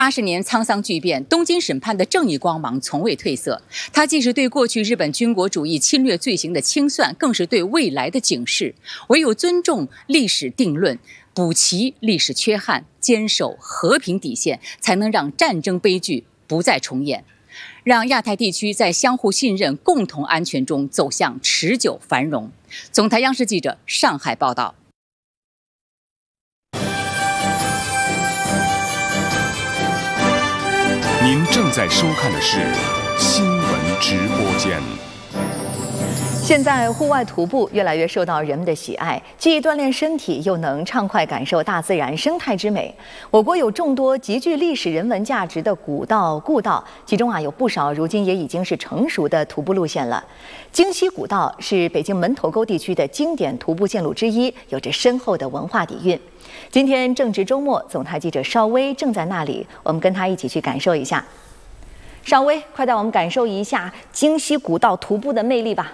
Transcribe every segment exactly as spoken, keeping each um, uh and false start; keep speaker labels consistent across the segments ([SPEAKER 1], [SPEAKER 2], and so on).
[SPEAKER 1] 八十年沧桑巨变，东京审判的正义光芒从未褪色。它既是对过去日本军国主义侵略罪行的清算，更是对未来的警示。唯有尊重历史定论，补齐历史缺憾，坚守和平底线，才能让战争悲剧不再重演，让亚太地区在相互信任、共同安全中走向持久繁荣。总台央视记者上海报道。
[SPEAKER 2] 您正在收看的是新闻直播间。
[SPEAKER 3] 现在户外徒步越来越受到人们的喜爱，既锻炼身体，又能畅快感受大自然生态之美。我国有众多极具历史人文价值的古道、故道，其中啊有不少如今也已经是成熟的徒步路线了。京西古道是北京门头沟地区的经典徒步线路之一，有着深厚的文化底蕴。今天正值周末，总台记者邵薇正在那里，我们跟他一起去感受一下。邵薇，快带我们感受一下京西古道徒步的魅力吧。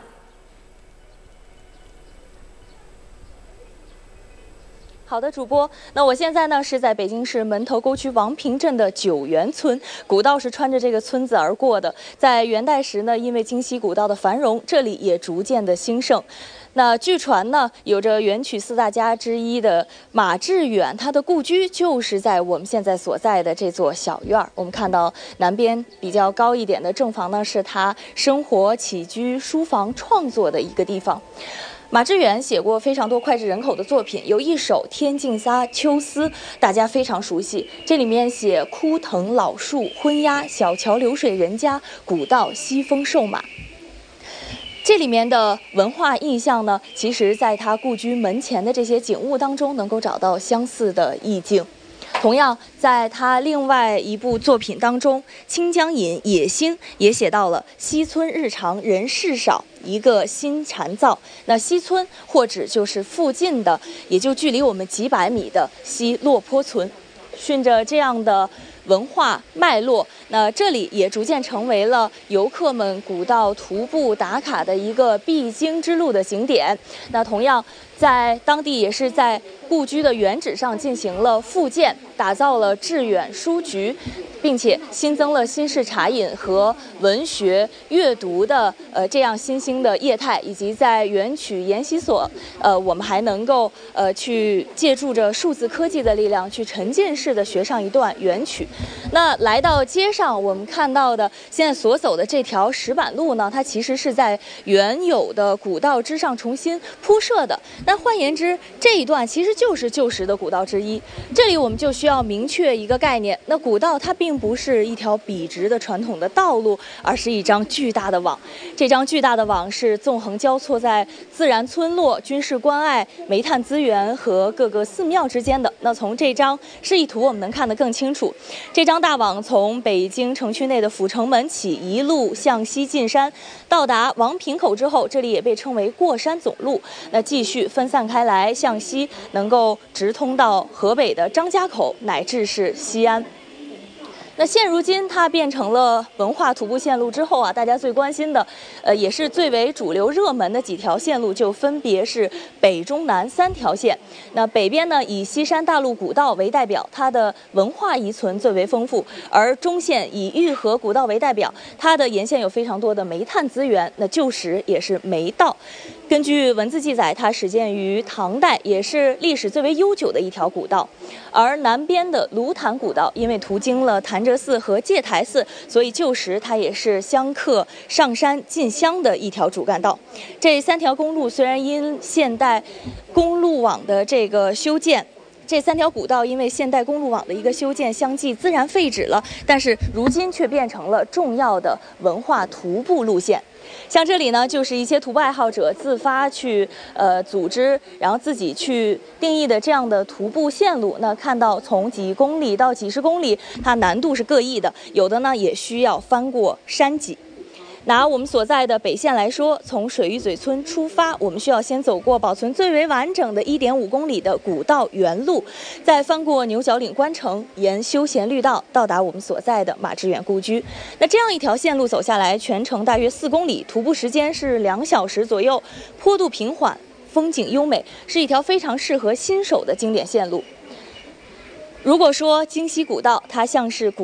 [SPEAKER 4] 好的，主播。那我现在呢是在北京市门头沟区王坪镇的九原村，古道是穿着这个村子而过的。在元代时呢，因为京西古道的繁荣，这里也逐渐的兴盛。那据传呢，有着元曲四大家之一的马致远，他的故居就是在我们现在所在的这座小院儿。我们看到南边比较高一点的正房呢，是他生活起居、书房、创作的一个地方。马致远写过非常多脍炙人口的作品，有一首《天净沙·秋思》，大家非常熟悉。这里面写枯藤老树昏鸦，小桥流水人家，古道西风瘦马。这里面的文化意象呢，其实在他故居门前的这些景物当中，能够找到相似的意境。同样，在他另外一部作品当中，《清江引·野心》也写到了西村日长人事少，一个新蝉噪。那西村或指就是附近的，也就距离我们几百米的西落坡村。顺着这样的文化脉络，那这里也逐渐成为了游客们古道徒步打卡的一个必经之路的景点。那同样，在当地也是在故居的原址上进行了复建，打造了致远书局，并且新增了新式茶饮和文学阅读的呃这样新兴的业态，以及在元曲研习所，呃，我们还能够呃去借助着数字科技的力量，去沉浸式的学上一段元曲。那来到街上，我们看到的现在所走的这条石板路呢，它其实是在原有的古道之上重新铺设的。那换言之，这一段其实就是旧时的古道之一。这里我们就需要明确一个概念，那古道它并不是一条笔直的传统的道路，而是一张巨大的网。这张巨大的网是纵横交错在自然村落、军事关隘、煤炭资源和各个寺庙之间的。那从这张示意图我们能看得更清楚，这张大网从北京城区内的阜成门起，一路向西进山，到达王坪口之后，这里也被称为过山总路。那继续分散开来，向西能够直通到河北的张家口，乃至是西安。那现如今它变成了文化徒步线路之后啊，大家最关心的，呃，也是最为主流热门的几条线路，就分别是北中南三条线。那北边呢，以西山大路古道为代表，它的文化遗存最为丰富；而中线以玉河古道为代表，它的沿线有非常多的煤炭资源，那旧时也是煤道。根据文字记载，它始建于唐代，也是历史最为悠久的一条古道。而南边的卢潭古道，因为途经了潭柘寺和戒台寺，所以旧时它也是香客上山进香的一条主干道。这三条公路虽然因现代公路网的这个修建，这三条古道因为现代公路网的一个修建相继自然废止了，但是如今却变成了重要的文化徒步路线。像这里呢，就是一些徒步爱好者自发去呃组织，然后自己去定义的这样的徒步线路。那看到从几公里到几十公里，它难度是各异的，有的呢也需要翻过山脊。拿我们所在的北线来说，从水峪嘴村出发，我们需要先走过保存最为完整的一点五公里的古道原路，再翻过牛角岭关城，沿休闲绿道到达我们所在的马致远故居。那这样一条线路走下来，全程大约四公里，徒步时间是两小时左右，坡度平缓，风景优美，是一条非常适合新手的经典线路。如果说京西古道它像是古